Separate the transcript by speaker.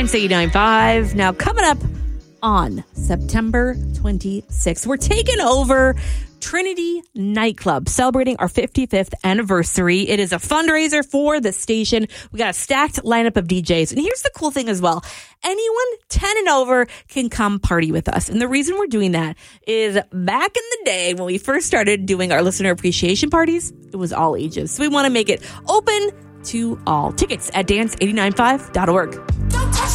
Speaker 1: Dance 89.5. Now, coming up on September 26th, we're taking over Trinity Nightclub, celebrating our 55th anniversary. It is a fundraiser for the station. We got a stacked lineup of DJs. And here's the cool thing as well. Anyone 10 and over can come party with us. And the reason we're doing that is back in the day when we first started doing our listener appreciation parties, it was all ages. So we want to make it open to all. Tickets at dance895.org.